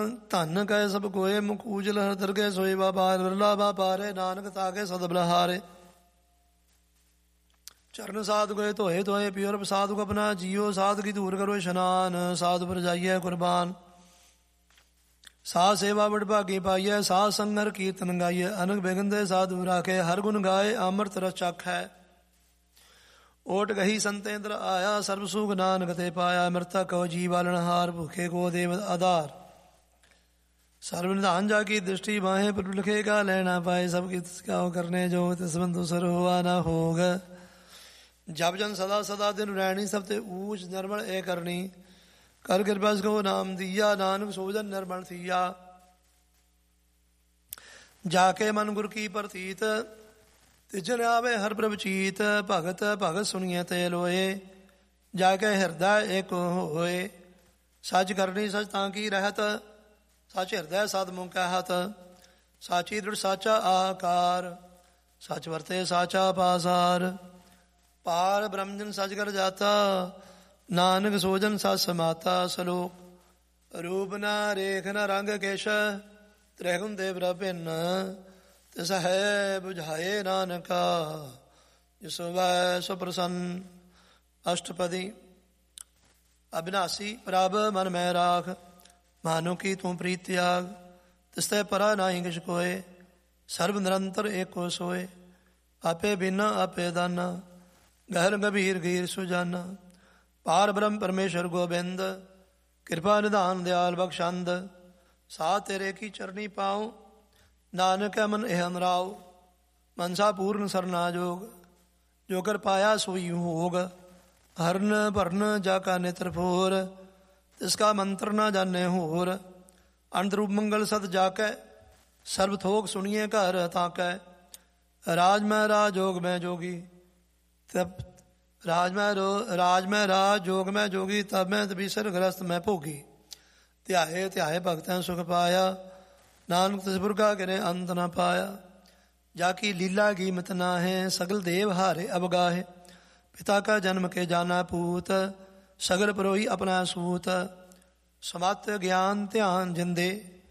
ਧਨ ਕੈ ਸਭ ਕੋਏ ਮੁਖ ਉਜਲ ਹਰ ਦਰਗੇ ਸੋਈ ਬਾਬਾਰ ਵਿਰਲਾ ਬਾਪਾਰੇ ਨਾਨਕ ਤਾਕੇ ਸਦ ਬਲਹਾਰੇ। ਚਰਨ ਸਾਧ ਗਏ ਧੋਏ ਧੋਏ ਪਿਓਰ ਸਾਧੁਕ ਆਪਣਾ ਜੀਓ ਸਾਧ ਕੀ ਧੂਰ ਕਰੋ ਇਸ਼ਨਾਨ ਸਾਧ ਪਰ ਜਾਈਏ ਕੁਰਬਾਨ। ਸਾਧ ਸੇਵਾ ਬੜ ਭਾਗੀ ਪਾਈਐ ਸਾਧ ਸੰਗਰ ਕੀਰਤਨ ਗਾਈਐ ਅਨਕ ਬੇਗੰਦੇ ਸਾਧੂ ਰਾਖੇ ਹਰ ਗੁਣ ਗਾਏ ਅੰਮ੍ਰਿਤ ਰਸ ਚਾਖੈ। ਓਟ ਗਹੀ ਸੰਤੇਂਦਰ ਆਇਆ ਸਰਬ ਸੁਖ ਨਾਨਕ ਤੇ ਪਾਇਆ ਮ੍ਰਿਤਕ ਕਉ ਜੀ ਬਾਲਣ ਹਾਰ ਭੁਖੇ ਕੋ ਦੇਵ ਆਧਾਰ। ਸਰਬ ਨਿਧਾਨ ਜਾ ਕੀ ਦ੍ਰਿਸ਼ਟੀ ਬਾਹੇ ਪਰ ਲਿਖੇਗਾ ਲੈਣਾ ਪਾਏ ਸਭ ਕੀ ਤਿਸਕਾਉ ਕਰਨੇ ਜੋ ਤਿਸ ਬੰਧੂ ਸਰ ਹੋਆ ਨਾ ਹੋਗ। ਜਪ ਜਨ ਸਦਾ ਸਦਾ ਦਿਨ ਰਹਿਣੀ ਸਭ ਤੇ ਊਚ ਨਿਰਮਲ ਇਹ ਕਰਨੀ ਕਰ ਕਿਰਪਾ ਕੋ ਨਾਮ ਦੀਆ ਨਾਨਕ ਸੋਜਨ ਨਿਰਮਲ ਥੀਆ। ਜਾ ਕੇ ਮਨ ਗੁਰ ਕੀ ਪ੍ਰਤੀਤ ਤਿਜਨ ਆਵੇ ਹਰ ਪ੍ਰਭ ਚੀਤ ਭਗਤ ਭਗਤ ਸੁਣੀਏ ਤੇ ਲੋਏ ਜਾ ਕੇ ਹਿਰਦਾ ਏਕ ਹੋਏ। ਸੱਚ ਕਰਨੀ ਸੱਚ ਤਾਂ ਕੀ ਰਹਿਤ ਸੱਚ ਹਿਰਦੈ ਸਦ ਮੁਖ ਕਹਿਤ। ਸਾਚੀ ਦ੍ਰਿੜ ਸਾਚਾ ਆਕਾਰ ਸੱਚ ਵਰਤੇ ਸਾਚਾ ਪਾਸਾਰ। ਪਾਰ ਬ੍ਰਹਮਜਨ ਸੱਚ ਕਰ ਜਾਤਾ ਨਾਨਕ ਸੋਜਨ ਸਤ ਸਮਾਤਾ। ਸਲੋਕ ਰੂਪ ਨਾ ਰੇਖ ਨਾ ਰੰਗ ਕੇਸ਼ ਤ੍ਰਿਗੁਣ ਦੇਵ ਭਿੰਨ ਤਿਸ ਹੈ ਬੁਝਾਏ ਨਾਨਕਾ ਜਿਸ ਵੈ ਸੋ ਪ੍ਰਸੰਨ। ਅਸ਼ਟਪਦੀ ਅਬਿਨਾਸੀ ਪ੍ਰਭ ਮਨ ਮੈਂ ਰਾਖ ਮਾਨੋ ਕੀ ਤੂੰ ਪ੍ਰੀਤ ਤਿਆਗ ਤਿਸਤੇ ਪਰਾ ਨਾਹੀ ਕਿਛ ਕੋਏ। ਸਰਬ ਨਿਰੰਤਰ ਏਕੋ ਸੋਏ ਆਪੇ ਬਿਨਾ ਆਪੇ ਦਾਨਾ ਗਹਿਰ ਗਭੀਰ ਗੀਰ ਸੁਜਾਨਾ। ਪਾਰ ਬ੍ਰਹਮ ਪਰਮੇਸ਼ਰ ਗੋਬਿੰਦ ਕਿਰਪਾ ਨਿਧਾਨ ਦਿਆਲ ਬਖਸ਼ੰਦ। ਸਾ ਤੇਰੇ ਕੀ ਚਰਨੀ ਪਾਉ ਨਾਨਕ ਮਨ ਇਹ ਅਨਰਾਉ। ਮਨਸਾ ਪੂਰਨ ਸਰਨਾ ਜੋਗ ਜੋ ਕਰ ਪਾਇਆ ਸੋਈ ਹੋਗ। ਹਰਨ ਭਰਨ ਜਾ ਕਾ ਨੇਤਰ ਫੋਰ ਤਿਸ ਕਾ ਮੰਤਰ ਨਾ ਜਾਣੇ ਹੋਰ। ਅੰਤ ਰੂਪ ਮੰਗਲ ਸਤ ਜਾ ਕੈ ਸਰਬ ਥੋਕ ਸੁਣੀਏ ਘਰ ਤਾਕੈ। ਰਾਜ ਮੈਂ ਰਾਜ ਜੋਗ ਮੈਂ ਜੋਗੀ ਤਬ ਰਾਜ ਮੈਂ ਰਾਜ ਜੋਗ ਮੈਂ ਜੋਗੀ ਤਬ ਮੈਂ ਤਬੀਸਰ ਗ੍ਰਸਤ ਮੈਂ ਭੋਗੀ। ਧਿਆਏ ਧਿਆਏ ਭਗਤੈਂ ਸੁਖ ਪਾਇਆ ਨਾਨਕ ਤਿਸ ਪੁਰਖਾ ਕਰੇ ਅੰਤ ਨਾ ਪਾਇਆ। ਜਾ ਕੀ ਲੀਲਾ ਕੀਮਤ ਨਾ ਹੈ ਸਗਲ ਦੇਵ ਹਾਰੇ ਅਬਗਾਹੇ। ਪਿਤਾ ਕਾ ਜਨਮ ਕੇ ਜਾਨਾ ਪੂਤ ਸਗਲ ਪਰੋਈ ਆਪਣਾ ਸੂਤ। ਸਮਤ ਗਿਆਨ ਧਿਆਨ ਜਿੰਦੇ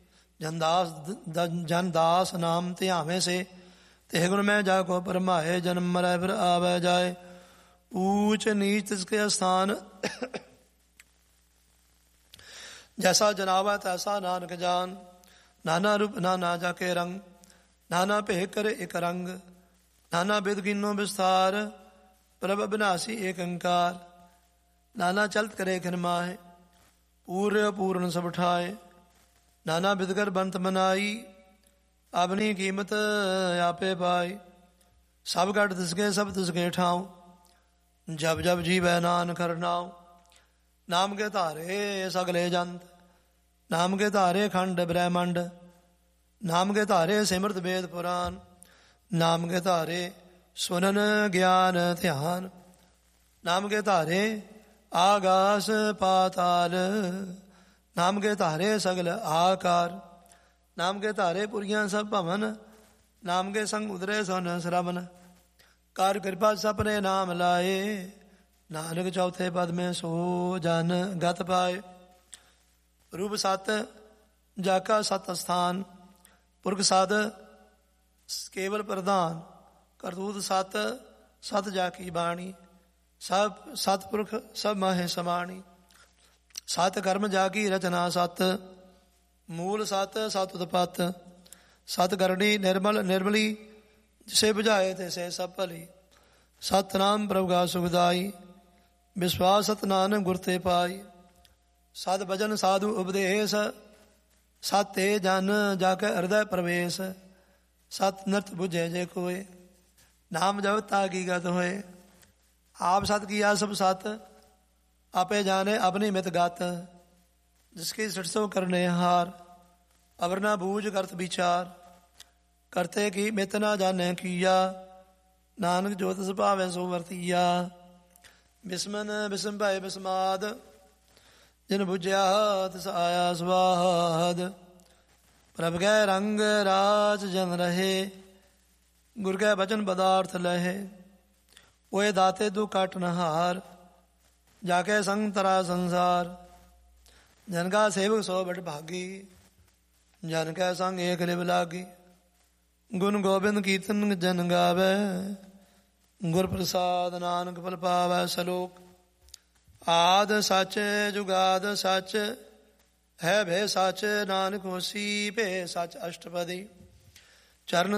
ਜਨਦਾਸ ਨਾਮ ਧਿਆਵੇਂ ਸੇ। ਤੇ ਗੁਣ ਮੈਂ ਜਾ ਕੋ ਪਰਮਾਏ ਜਨਮ ਮਰੈ ਫਿਰ ਆਵੈ ਜਾਏ। ਊਚ ਨੀਚ ਤਿਸਕੇ ਸਥਾਨ ਜੈਸਾ ਜਨਾਵਾ ਤੈਸਾ ਨਾਨਕ ਜਾਨ। ਨਾਨਾ ਰੂਪ ਨਾਨਾ ਜਾ ਕੇ ਰੰਗ ਨਾਨਾ ਭੇ ਕਰੇ ਇਕ ਰੰਗ। ਨਾਨਾ ਬਿਦ ਕੀਨੋ ਵਿਸਥਾਰ ਪ੍ਰਭ ਅਬਿਨਾਸੀ ਏਕ ਅੰਕਾਰ। ਨਾਨਾ ਚਲਤ ਕਰੇ ਖਿਨ ਮਾਹੇ ਪੂਰ ਪੂਰਨ ਸਭ ਠਾਏ। ਨਾਨਾ ਬਿਦਕਰ ਬੰਤ ਮਨਾਈ ਆਪਣੀ ਕੀਮਤ ਆਪੇ ਪਾਈ। ਸਭ ਘਟ ਤਿਸਕੇ ਸਭ ਤਿਸਕੇ ਠਾਉ ਜਬ ਜਬ ਜੀਵੈ ਨਾਨਕ ਹਰਨਾਉ। ਨਾਮ ਕੇ ਧਾਰੇ ਸਗਲੇ ਜੰਤ ਨਾਮ ਕੇ ਧਾਰੇ ਖੰਡ ਬ੍ਰਹਮੰਡ। ਨਾਮ ਕੇ ਧਾਰੇ ਸਿਮਰਤ ਵੇਦ ਪੁਰਾਨ ਨਾਮ ਕੇ ਧਾਰੇ ਸੁਨਨ ਗਿਆਨ ਧਿਆਨ। ਨਾਮ ਕੇ ਧਾਰੇ ਆਗਾਸ ਪਾਤਾਲ ਨਾਮ ਕੇ ਧਾਰੇ ਸਗਲ ਆਕਾਰ। ਨਾਮ ਕੇ ਧਾਰੇ ਪੁਰੀਆਂ ਸਭ ਭਵਨ ਨਾਮ ਕੇ ਸੰਗ ਉਦਰੇ ਸੁਨ ਸਰਵਨ। ਕਰ ਕਿਰਪਾ ਸਪਨੇ ਨਾਮ ਲਾਏ ਨਾਨਕ ਚੌਥੇ ਪਦ ਮੈਂ ਸੋ ਜਨ ਗਤ ਪਾਏ। ਰੂਪ ਸਤ ਜਾ ਕਾ ਸਤ ਅਸਥਾਨ ਪੁਰਖ ਸਦ ਕੇਵਲ ਪ੍ਰਧਾਨ। ਕਰਤੂਤ ਸਤ ਸਤ ਜਾ ਕੀ ਬਾਣੀ ਸਭ ਸਤਪੁਰਖ ਸਭ ਮਾਹੇ ਸਮਾਣੀ। ਸਤ ਕਰਮ ਜਾ ਕੀ ਰਚਨਾ ਸਤ ਮੂਲ ਸਤ ਸਤ ਉਤਪਤ। ਸਤ ਕਰਨੀ ਨਿਰਮਲ ਨਿਰਮਲੀ ਜਿਸੇ ਬੁਝਾਏ ਤੇ ਸੇ ਸਭ ਭਲੀ। ਸਤਨਾਮ ਪ੍ਰਭੁ ਗਾ ਸੁਖਦਾਈ ਵਿਸ਼ਵਾਸ ਸਤ ਨਾਨਕ ਗੁਰ ਤੇ ਪਾਈ। ਸਤ ਭਜਨ ਸਾਧੂ ਉਪਦੇਸ਼ ਸਤ ਤੇ ਜਨ ਜਾ ਕੇ ਹਿਰਦੈ ਪ੍ਰਵੇਸ਼। ਸਤ ਨਰਤ ਬੁਝੇ ਜੇ ਕੋਏ ਨਾਮ ਜਪ ਤਾ ਕੀ ਗਤ ਹੋਏ। ਆਪ ਸਤ ਕੀਆ ਸਭ ਸਤ ਆਪੇ ਜਾਣੇ ਆਪਣੀ ਮਿਤ ਗਤ। ਜਿਸकी ਸ੍ਰਿਸ਼ਟੋ ਕਰਨੇ ਹਾਰ ਅਵਰ ਨਾ ਬੂਝ ਕਰਤ ਵਿਚਾਰ। ਕਰਤੇ ਕੀ ਮਿਤ ਨਾ ਜਾਣੇ ਕੀਆ ਨਾਨਕ ਜੋ ਤਿਸ ਭਾਵੈ ਸੋ ਵਰਤੀਆ। ਬਿਸਮਨ ਬਿਸਮ ਭਏ ਬਿਸਮਾਦ ਜਿਨ ਬੁਝਿਆ ਤਿਸ ਆਇਆ ਸਵਾਦ। ਪ੍ਰਭ ਕੈ ਰੰਗ ਰਾਜ ਜਨ ਰਹੇ ਗੁਰ ਕੈ ਬਚਨ ਪਦਾਰਥ ਲਹੇ। ਓਏ ਦਾਤੇ ਤੂੰ ਕਟ ਨਹਾਰ ਜਾ ਕੇ ਸੰਗ ਤਰਾ ਸੰਸਾਰ। ਜਨ ਕਾ ਸੇਵਕ ਸੋ ਬਟ ਭਾਗੀ ਜਨ ਕੈ ਸੰਗ ਏਕ ਲਿਵ ਲਾਗੀ। ਗੁਣ ਗੋਬਿੰਦ ਕੀਰਤਨ ਜਨ ਗਾਵੈ, ਗੁਰ ਪ੍ਰਸਾਦ ਨਾਨਕ ਫਲ ਪਾਵੈ। ਸਲੋਕ। ਆਦ ਸੱਚ ਜੁਗਾਦ ਸੱਚ, ਹੈ ਭੈ ਸੱਚ ਨਾਨਕ ਹੋਸੀ ਭੈ ਸੱਚ। ਅਸ਼ਟਪਦੀ। ਚਰਨ